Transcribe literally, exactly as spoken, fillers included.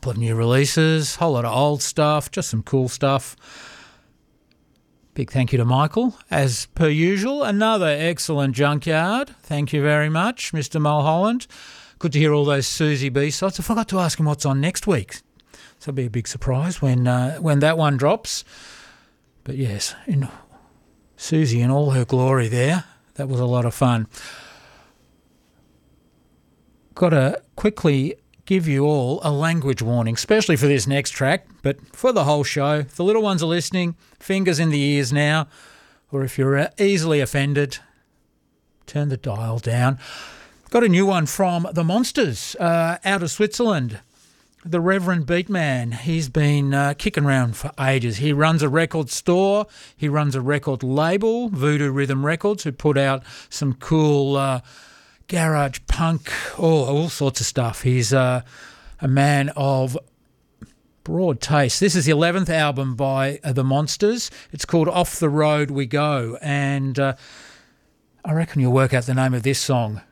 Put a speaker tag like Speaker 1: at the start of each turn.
Speaker 1: couple of new releases, whole lot of old stuff, just some cool stuff. Big thank you to Michael, as per usual. Another excellent junkyard. Thank you very much, Mister Mulholland. Good to hear all those Susie B-sides. I forgot to ask him what's on next week. So it'll be a big surprise when uh, when that one drops. But yes, in Susie in all her glory there. That was a lot of fun. Got to quickly give you all a language warning, especially for this next track, but for the whole show. If the little ones are listening, fingers in the ears now, or if you're uh, easily offended, turn the dial down. Got a new one from The Monsters uh, out of Switzerland. The Reverend Beatman, he's been uh, kicking around for ages. He runs a record store. He runs a record label, Voodoo Rhythm Records, who put out some cool uh, garage punk, all, all sorts of stuff. He's uh, a man of broad taste. This is the eleventh album by uh, The Monsters. It's called Off the Road We Go, and uh, I reckon you'll work out the name of this song